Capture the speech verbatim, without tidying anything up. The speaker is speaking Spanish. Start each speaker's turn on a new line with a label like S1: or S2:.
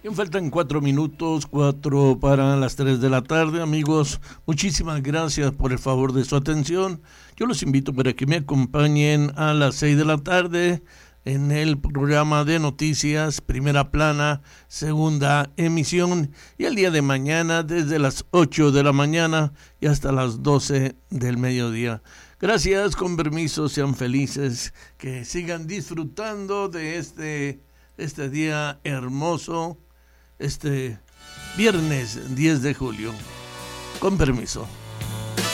S1: Bien, faltan cuatro minutos, cuatro para las tres de la tarde. Amigos, muchísimas gracias por el favor de su atención. Yo los invito para que me acompañen a las seis de la tarde en el programa de noticias, primera plana, segunda emisión, y el día de mañana desde las ocho de la mañana y hasta las doce del mediodía. Gracias, con permiso, sean felices, que sigan disfrutando de este, este día hermoso, este viernes diez de julio. Con permiso.